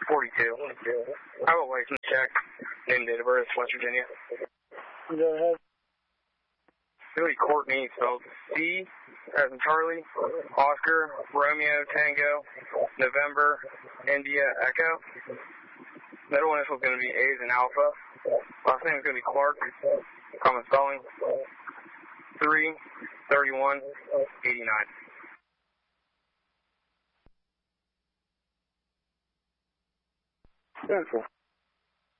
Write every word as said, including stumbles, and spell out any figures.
forty-two. I have a license check. Name, date of birth, West Virginia. Go ahead. It's going to be Courtney, spelled C as in Charlie, Oscar, Romeo, Tango, November, India, Echo. Middle initial is going to be A as in Alpha. Last name is going to be Clark. Common spelling. three thirty-one eighty-nine. Beautiful.